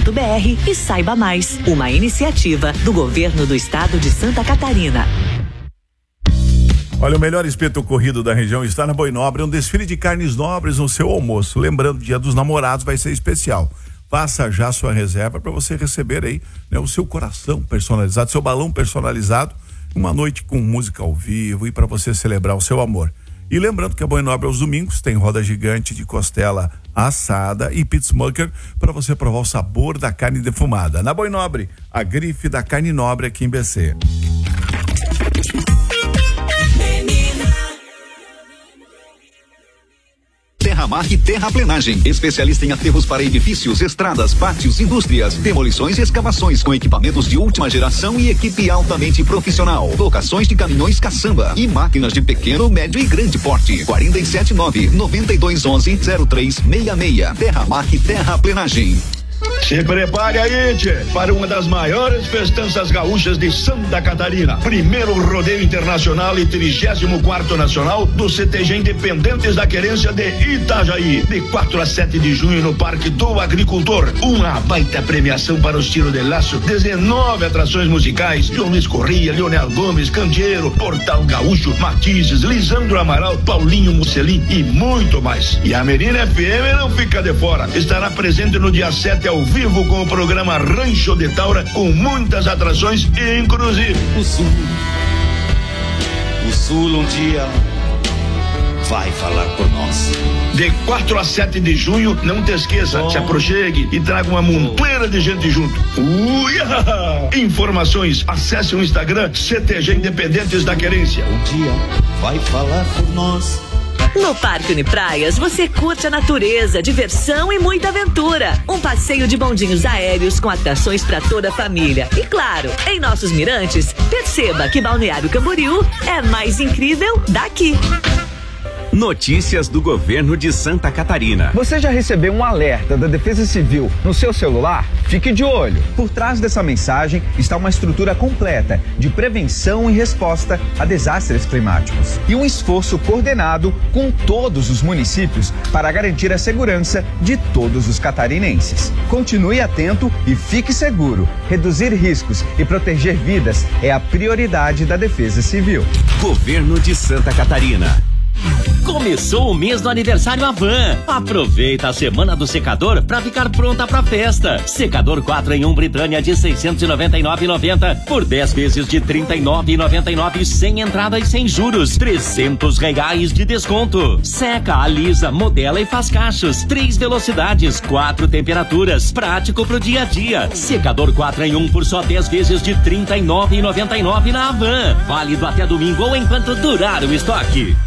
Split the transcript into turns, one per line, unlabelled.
e saiba mais. Uma iniciativa do Governo do Estado de Santa Catarina.
Olha, o melhor espeto corrido da região está na Boi Nobre, um desfile de carnes nobres no seu almoço. Lembrando, Dia dos Namorados vai ser especial. Faça já sua reserva para você receber aí, né, o seu coração personalizado, seu balão personalizado, uma noite com música ao vivo e para você celebrar o seu amor. E lembrando que a Boi Nobre aos domingos tem roda gigante de costela assada e pit smoker para você provar o sabor da carne defumada. Na Boi Nobre, a grife da carne nobre aqui em BC.
Terramar e Terraplenagem, especialista em aterros para edifícios, estradas, pátios, indústrias, demolições e escavações com equipamentos de última geração e equipe altamente profissional. Locações de caminhões caçamba e máquinas de pequeno, médio e grande porte. 479-9211-0366. Terramar e Terraplenagem.
Se prepare aí, tchê, para uma das maiores festanças gaúchas de Santa Catarina. Primeiro rodeio internacional e 34º nacional do CTG Independentes da Querência de Itajaí. De 4 a 7 de junho no Parque do Agricultor. Uma baita premiação para os tiros de laço. 19 atrações musicais. João Luiz Corrêa, Leonel Gomes, Candeeiro, Portal Gaúcho, Matizes, Lisandro Amaral, Paulinho Mussolini e muito mais. E a Menina FM não fica de fora. Estará presente no dia 7 ao vivo com o programa Rancho de Taura, com muitas atrações, inclusive
o Sul um dia vai falar por nós.
De 4 a 7 de junho, não te esqueça, se aproxime e traga uma montoeira de gente junto. Uia! Informações, acesse o Instagram CTG Independentes da Querência.
Um dia vai falar por nós.
No Parque Unipraias, você curte a natureza, diversão e muita aventura. Um passeio de bondinhos aéreos com atrações para toda a família. E claro, em nossos mirantes, perceba que Balneário Camboriú é mais incrível daqui.
Notícias do Governo de Santa Catarina.
Você já recebeu um alerta da Defesa Civil no seu celular? Fique de olho. Por trás dessa mensagem está uma estrutura completa de prevenção e resposta a desastres climáticos. E um esforço coordenado com todos os municípios para garantir a segurança de todos os catarinenses. Continue atento e fique seguro. Reduzir riscos e proteger vidas é a prioridade da Defesa Civil.
Governo de Santa Catarina.
Começou o mês do aniversário Havan. Aproveita a semana do secador para ficar pronta pra festa. Secador 4 em 1 Britânia de R$ 699,90 por 10 vezes de R$ 39,99 sem entrada e sem juros. R$300 de desconto. Seca, alisa, modela e faz cachos. 3 velocidades, 4 temperaturas. Prático pro dia a dia. Secador 4 em 1 por só 10 vezes de R$ 39,99 na Havan. Válido até domingo ou enquanto durar o estoque.